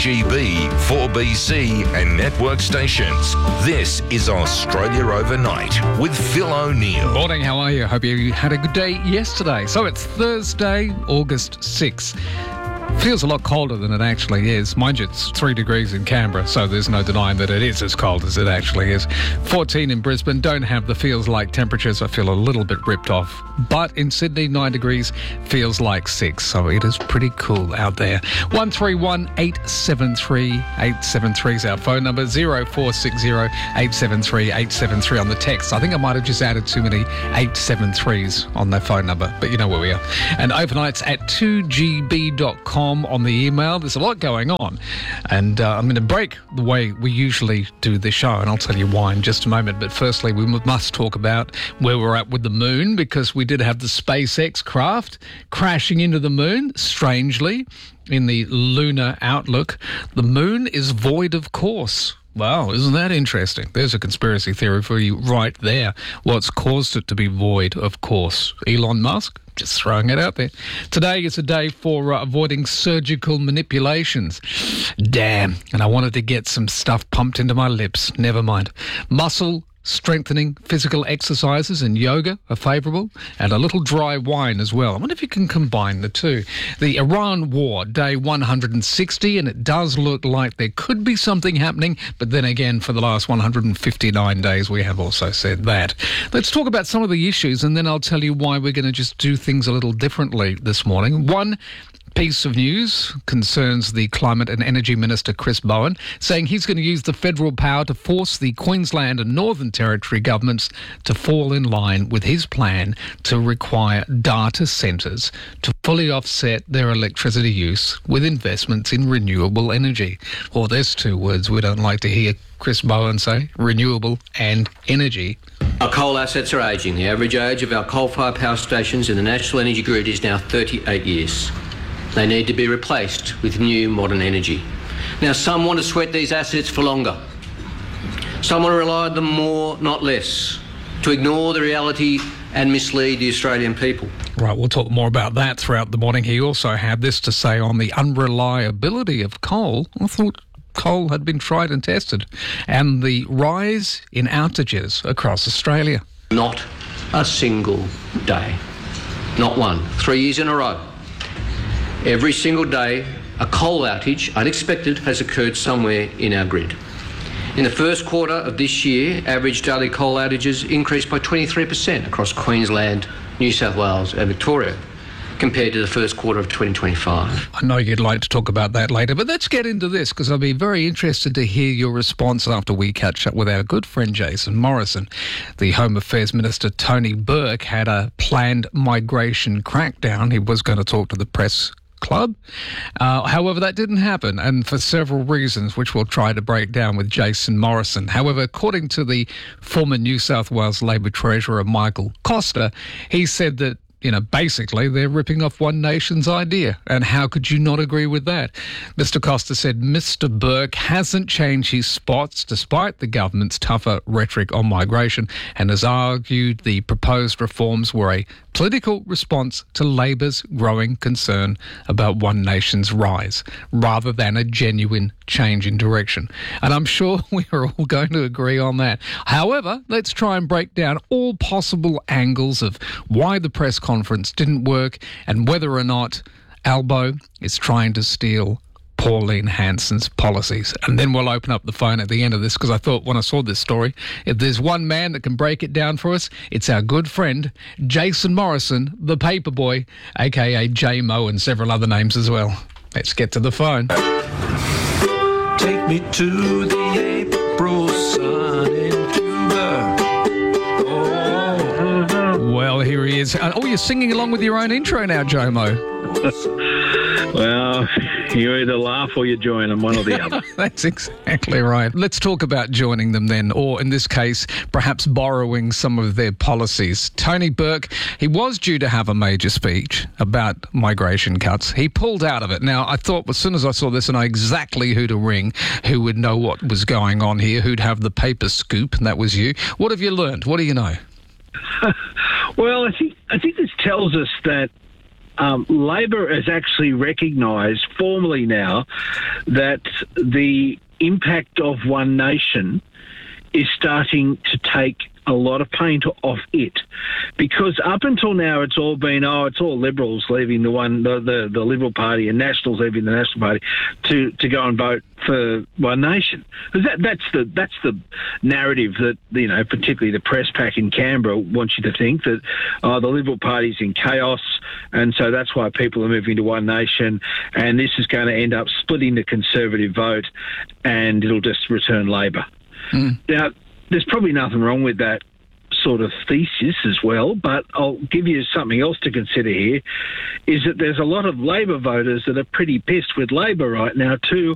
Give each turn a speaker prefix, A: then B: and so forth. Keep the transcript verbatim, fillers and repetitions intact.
A: G B, four B C and network stations. This is Australia Overnight with Phil O'Neill.
B: Morning, how are you? Hope you had a good day yesterday. So it's Thursday, August sixth. Feels a lot colder than it actually is. Mind you, it's three degrees in Canberra, so there's no denying that it is as cold as it actually is. fourteen in Brisbane, don't have the feels like temperatures. I feel a little bit ripped off. But in Sydney, nine degrees, feels like six, so it is pretty cool out there. one three one, eight seven three, eight seven three is our phone number. zero four six zero, eight seven three, eight seven three on the text. I think I might have just added too many eight seven threes on that phone number, but you know where we are. And overnights at two g b dot com. On the email. There's a lot going on, and uh, I'm going to break the way we usually do the show, and I'll tell you why in just a moment. But firstly, we must talk about where we're at with the moon, because we did have the SpaceX craft crashing into the moon. Strangely, in the lunar outlook, the moon is void of course. Wow, isn't that interesting? There's a conspiracy theory for you right there. What's caused it to be void of course? Elon Musk? Just throwing it out there. Today is a day for uh, avoiding surgical manipulations. Damn. And I wanted to get some stuff pumped into my lips. Never mind. Muscle strengthening physical exercises and yoga are favourable, and a little dry wine as well. I wonder if you can combine the two. The Iran war, day one hundred sixty, and it does look like there could be something happening, but then again, for the last one hundred fifty-nine days, we have also said that. Let's talk about some of the issues, and then I'll tell you why we're going to just do things a little differently this morning. One piece of news concerns the Climate and Energy Minister Chris Bowen, saying he's going to use the federal power to force the Queensland and Northern Territory governments to fall in line with his plan to require data centres to fully offset their electricity use with investments in renewable energy. Well, there's two words we don't like to hear Chris Bowen say: renewable and energy.
C: Our coal assets are ageing. The average age of our coal-fired power stations in the national energy grid is now thirty-eight years. They need to be replaced with new modern energy. Now, some want to sweat these assets for longer. Some want to rely on them more, not less, to ignore the reality and mislead the Australian people.
B: Right, we'll talk more about that throughout the morning. He also had this to say on the unreliability of coal. I thought coal had been tried and tested, and the rise in outages across Australia.
C: Not a single day. Not one. Three years in a row. Every single day, a coal outage, unexpected, has occurred somewhere in our grid. In the first quarter of this year, average daily coal outages increased by twenty-three percent across Queensland, New South Wales and Victoria, compared to the first quarter of twenty twenty-five.
B: I know you'd like to talk about that later, but let's get into this, because I'll be very interested to hear your response after we catch up with our good friend Jason Morrison. The Home Affairs Minister Tony Burke had a planned migration crackdown. He was going to talk to the press club. Uh, however, that didn't happen, and for several reasons, which we'll try to break down with Jason Morrison. However, according to the former New South Wales Labor Treasurer Michael Costa, he said that, you know, basically they're ripping off One Nation's idea. And how could you not agree with that? Mister Costa said Mister Burke hasn't changed his spots despite the government's tougher rhetoric on migration, and has argued the proposed reforms were a political response to Labor's growing concern about One Nation's rise, rather than a genuine change in direction. And I'm sure we are all going to agree on that. However, let's try and break down all possible angles of why the press conference didn't work, and whether or not Albo is trying to steal Pauline Hanson's policies. And then we'll open up the phone at the end of this, because I thought when I saw this story, if there's one man that can break it down for us, it's our good friend Jason Morrison, the paperboy, aka J-Mo, and several other names as well. Let's get to the phone.
D: Take me to the April sun in Cuba. Oh.
B: Well, here he is. Oh, you're singing along with your own intro now, J-Mo.
E: Well, you either laugh or you join them, one or the other.
B: That's exactly right. Let's talk about joining them then, or in this case, perhaps borrowing some of their policies. Tony Burke, he was due to have a major speech about migration cuts. He pulled out of it. Now, I thought as soon as I saw this, and I know exactly who to ring, who would know what was going on here, who'd have the paper scoop, and that was you. What have you learned? What do you know?
E: Well, I think I think this tells us that um, Labor has actually recognised formally now that the impact of One Nation is starting to take a lot of paint off it, because up until now it's all been, oh, it's all Liberals leaving the one the, the, the Liberal Party and Nationals leaving the National Party to, to go and vote for One Nation. That, that's the that's the narrative that, you know, particularly the press pack in Canberra wants you to think, that oh, the Liberal Party's in chaos and so that's why people are moving to One Nation, and this is going to end up splitting the Conservative vote and it'll just return Labor. Mm. Now, there's probably nothing wrong with that sort of thesis as well, but I'll give you something else to consider here, is that there's a lot of Labor voters that are pretty pissed with Labor right now too,